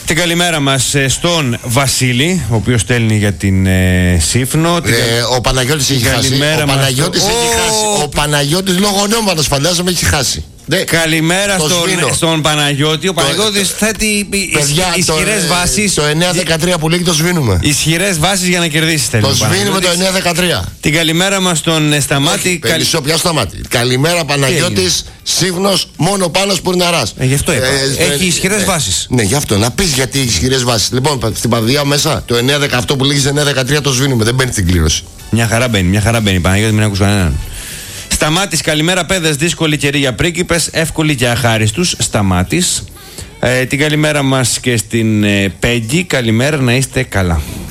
Την καλημέρα μας στον Βασίλη, ο οποίος στέλνει για την Σύφνο. Ο Παναγιώτης έχει χάσει. Ο Παναγιώτης λόγω ονόματος φαντάζομαι έχει χάσει. Καλημέρα στον Παναγιώτη. Ο Παναγιώτης θέτει ισχυρές βάσεις. Το 9-13 που λέγει το σβήνουμε. Ισχυρές βάσεις για να κερδίσει. Το σβήνουμε το 9-13. Την καλημέρα μας στον Σταμάτη. Πια Σταμάτη. Καλημέρα Παναγιώτης, Σύφνος, μόνο Πάνος Πουρναράς. Γι' αυτό είπα. Έχει ισχυρές βάσεις. Ναι, γι' αυτό. Να πεις γιατί έχει ισχυρές βάσεις. Λοιπόν, στην Παδιά μέσα το 9-18 που λέγει 9-13 το σβήνουμε. Δεν μπαίνει στην κλήρωση. Μια χαρά μπαίνει. Παναγιώτη, μην ακούς κανέναν. Σταμάτης, καλημέρα παιδες, δύσκολη καιρή για πρίγκιπες, εύκολη για αχάριστους. Σταμάτης. Την καλημέρα μας και στην Πέγγι, καλημέρα, να είστε καλά.